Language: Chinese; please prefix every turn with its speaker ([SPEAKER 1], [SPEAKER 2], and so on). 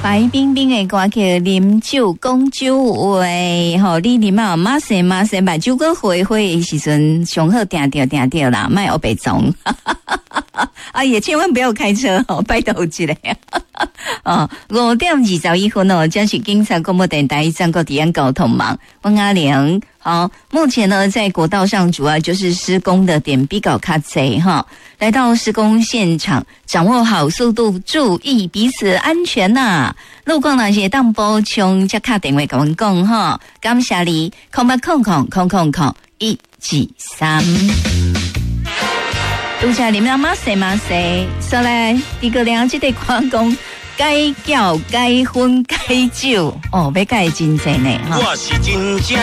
[SPEAKER 1] 白冰冰的歌曲，啉酒讲酒话，吼，你啉啊，马生把酒搁回的时阵，上好定掉啦，卖黑白种。啊，也千万不要开车哦，拜托一下。哦，5:21哦，这是警察广播电台张国地安交通网，我阿玲。好，目前呢，在国道上主要就是施工的点比较卡贼哈。来到施工现场，掌握好速度，注意彼此安全呐。路况那些当补充，再打电话跟我们讲哈。感谢你，0800000123。拄则啉了马西，所来第个了这个矿工该叫该分该酒哦，要改真济呢哈。我是真正。